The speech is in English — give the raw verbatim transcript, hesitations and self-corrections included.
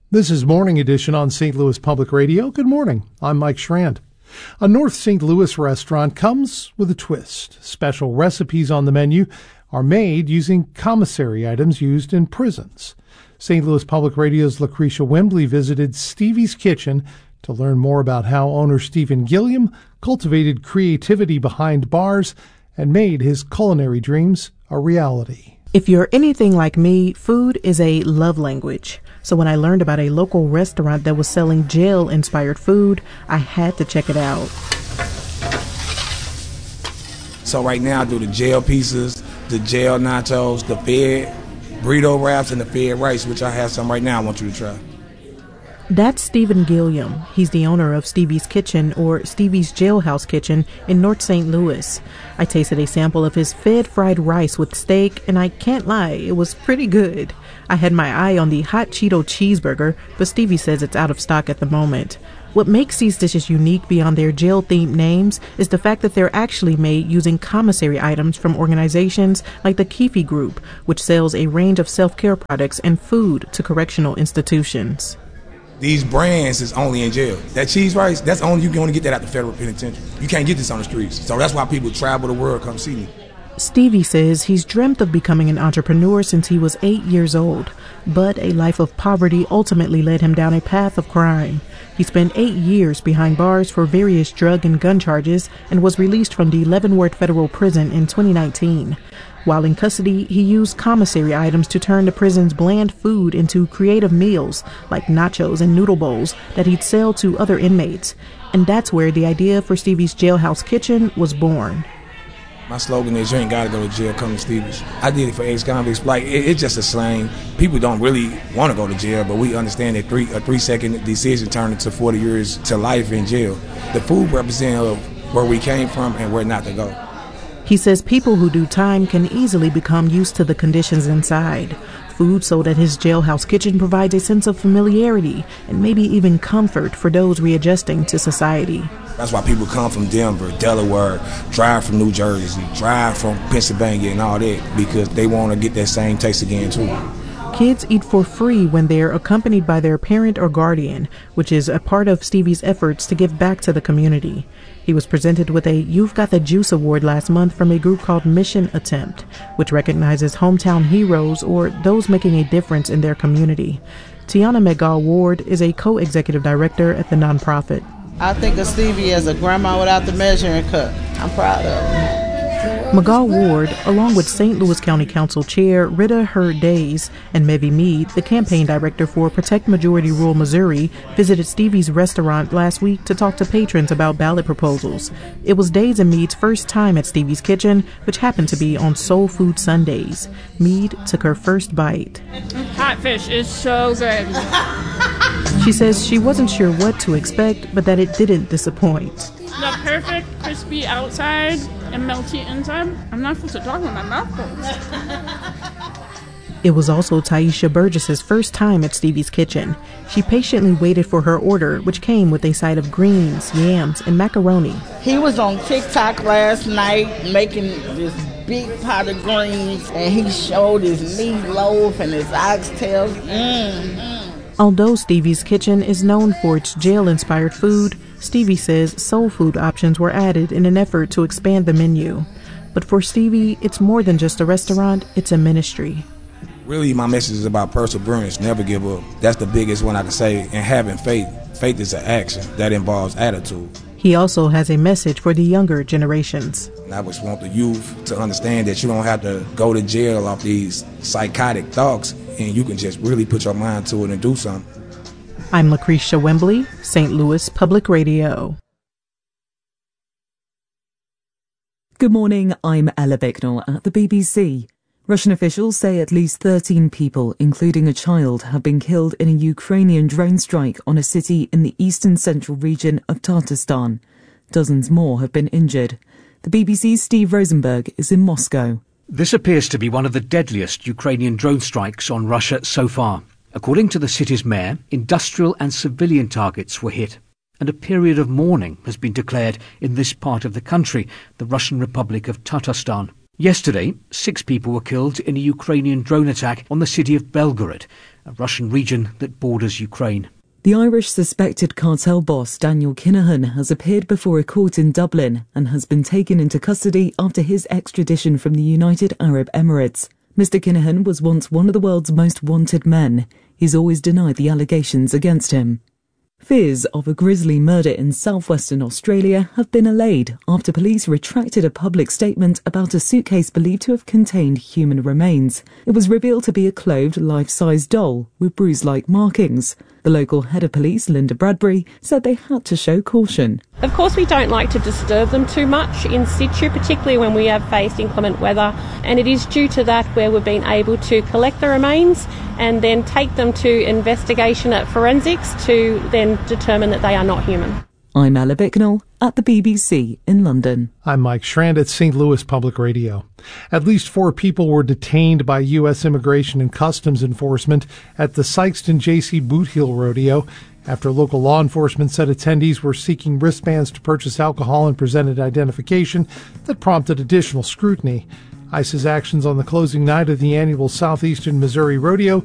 This is Morning Edition on Saint Louis Public Radio. Good morning. I'm Mike Schrand. A North Saint Louis restaurant comes with a twist. Special recipes on the menu are made using commissary items used in prisons. Saint Louis Public Radio's Lucretia Wembley visited Stevie's Kitchen to learn more about how owner Stephen Gilliam cultivated creativity behind bars and made his culinary dreams a reality. If you're anything like me, food is a love language. So when I learned about a local restaurant that was selling jail-inspired food, I had to check it out. So right now I do the jail pizzas, the jail nachos, the fed burrito wraps, and the fed rice, which I have some right now I want you to try. That's Stephen Gilliam. He's the owner of Stevie's Kitchen, or Stevie's Jailhouse Kitchen, in North Saint Louis. I tasted a sample of his fed fried rice with steak, and I can't lie, it was pretty good. I had my eye on the hot Cheeto cheeseburger, but Stevie says it's out of stock at the moment. What makes these dishes unique beyond their jail-themed names is the fact that they're actually made using commissary items from organizations like the Keefe Group, which sells a range of self-care products and food to correctional institutions. These brands is only in jail. That cheese rice, that's only you can only get that at the federal penitentiary. You can't get this on the streets. So that's why people travel the world come see me. Stevie says he's dreamt of becoming an entrepreneur since he was eight years old, but a life of poverty ultimately led him down a path of crime. He spent eight years behind bars for various drug and gun charges and was released from the Leavenworth Federal Prison in twenty nineteen. While in custody, he used commissary items to turn the prison's bland food into creative meals like nachos and noodle bowls that he'd sell to other inmates. And that's where the idea for Stevie's Jailhouse Kitchen was born. My slogan is, you ain't got to go to jail, come to Stevie's. I did it for ex-convicts. Like, it, it's just a slang. People don't really want to go to jail, but we understand that three, a three-second decision turned into forty years to life in jail. The food represents where we came from and where not to go. He says people who do time can easily become used to the conditions inside. Food sold at his Jailhouse Kitchen provides a sense of familiarity and maybe even comfort for those readjusting to society. That's why people come from Denver, Delaware, drive from New Jersey, drive from Pennsylvania and all that, because they want to get that same taste again too. Kids eat for free when they're accompanied by their parent or guardian, which is a part of Stevie's efforts to give back to the community. He was presented with a You've Got the Juice award last month from a group called Mission Attempt, which recognizes hometown heroes or those making a difference in their community. Tiana McGaw-Ward is a co-executive director at the nonprofit. I think of Stevie as a grandma without the measuring cup. I'm proud of her. McGaw-Ward, along with Saint Louis County Council Chair Rita Hurd Days and Mevy Mead, the campaign director for Protect Majority Rural Missouri, visited Stevie's restaurant last week to talk to patrons about ballot proposals. It was Days and Mead's first time at Stevie's Kitchen, which happened to be on Soul Food Sundays. Mead took her first bite. Hot fish is so good. She says she wasn't sure what to expect, but that it didn't disappoint. The perfect crispy outside and melty inside. I'm not supposed to talk with my mouth closed. It was also Taisha Burgess's first time at Stevie's Kitchen. She patiently waited for her order, which came with a side of greens, yams, and macaroni. He was on TikTok last night making this big pot of greens, and he showed his meatloaf and his oxtails. Mm-hmm. Although Stevie's Kitchen is known for its jail-inspired food, Stevie says soul food options were added in an effort to expand the menu. But for Stevie, it's more than just a restaurant, it's a ministry. Really, my message is about perseverance, never give up. That's the biggest one I can say, and having faith. Faith is an action that involves attitude. He also has a message for the younger generations. And I just want the youth to understand that you don't have to go to jail off these psychotic thoughts, and you can just really put your mind to it and do something. I'm Lucretia Wembley, Saint Louis Public Radio. Good morning, I'm Ella Bicknell at the B B C. Russian officials say at least thirteen people, including a child, have been killed in a Ukrainian drone strike on a city in the eastern central region of Tatarstan. Dozens more have been injured. The B B C's Steve Rosenberg is in Moscow. This appears to be one of the deadliest Ukrainian drone strikes on Russia so far. According to the city's mayor, industrial and civilian targets were hit, and a period of mourning has been declared in this part of the country, the Russian Republic of Tatarstan. Yesterday, six people were killed in a Ukrainian drone attack on the city of Belgorod, a Russian region that borders Ukraine. The Irish suspected cartel boss Daniel Kinahan has appeared before a court in Dublin and has been taken into custody after his extradition from the United Arab Emirates. Mister Kinahan was once one of the world's most wanted men. He's always denied the allegations against him. Fears of a grisly murder in southwestern Australia have been allayed after police retracted a public statement about a suitcase believed to have contained human remains. It was revealed to be a clothed life-size doll with bruise-like markings. The local head of police, Linda Bradbury, said they had to show caution. Of course, we don't like to disturb them too much in situ, particularly when we have faced inclement weather, and it is due to that where we've been able to collect the remains and then take them to investigation at forensics to then determine that they are not human. I'm Ella Bicknell at the B B C in London. I'm Mike Schrand at Saint Louis Public Radio. At least four people were detained by U S Immigration and Customs Enforcement at the Sikeston J C Boot Heel Rodeo after local law enforcement said attendees were seeking wristbands to purchase alcohol and presented identification that prompted additional scrutiny. ICE's actions on the closing night of the annual Southeastern Missouri Rodeo